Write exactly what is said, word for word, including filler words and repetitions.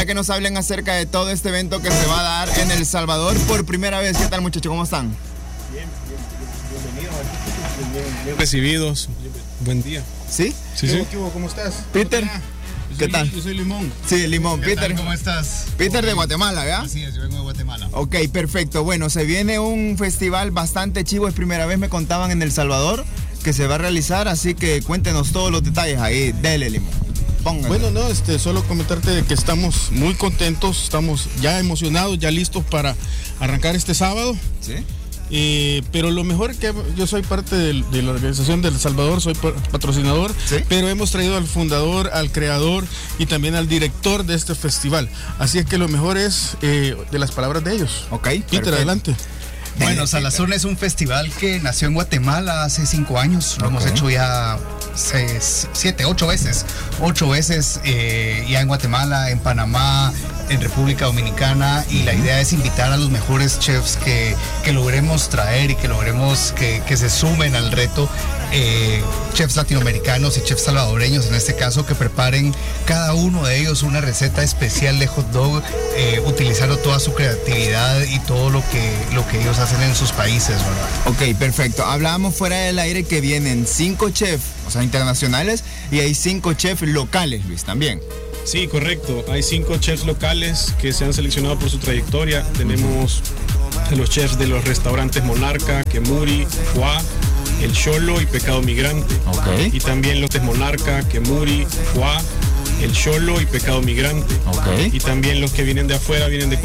para que nos hablen acerca de todo este evento que se va a dar en El Salvador por primera vez. ¿Qué tal, muchachos? ¿Cómo están? Bien, bien, bienvenidos aquí, bien, bien recibidos. Buen día. ¿Sí? Sí, sí. ¿Cómo estás? Peter. ¿Qué soy, tal? Yo soy Limón. Sí, Limón. ¿Qué Peter. tal? ¿Cómo estás? Peter de Guatemala, ¿verdad? Así es, yo vengo de Guatemala. Ok, perfecto. Bueno, se viene un festival bastante chivo. Es primera vez, me contaban, en El Salvador que se va a realizar, así que cuéntenos todos los detalles ahí. Dele, Limón. Póngale. Bueno, no, este, solo comentarte que estamos muy contentos, estamos ya emocionados, ya listos para arrancar este sábado. ¿Sí? Eh, pero lo mejor es que yo soy parte de, de la organización del Salvador, soy patrocinador, ¿sí? Pero hemos traído al fundador, al creador y también al director de este festival. Así es que lo mejor es eh, de las palabras de ellos. Ok, Peter, perfecto. adelante. Bueno, Salazón es un festival que nació en Guatemala hace cinco años. Lo Okay. hemos hecho ya seis, siete, ocho veces. Ocho veces eh, ya en Guatemala, en Panamá, en República Dominicana. Y la idea es invitar a los mejores chefs que, que logremos traer y que logremos que, que se sumen al reto. Eh, chefs latinoamericanos y chefs salvadoreños, en este caso, que preparen cada uno de ellos una receta especial de hot dog, eh, utilizando toda su creatividad y todo lo que, lo que ellos hacen en sus países, ¿verdad? Ok, perfecto. Hablábamos fuera del aire que vienen cinco chefs, o sea, internacionales, y hay cinco chefs locales, Luis, también. Sí, correcto. Hay cinco chefs locales que se han seleccionado por su trayectoria. Tenemos a los chefs de los restaurantes Monarca, Kemuri, Fuá, El Cholo y Pecado Migrante. Ok. Y también los de Monarca, Kemuri, Fuá, El Cholo y Pecado Migrante. Ok. Y también los que vienen de afuera vienen de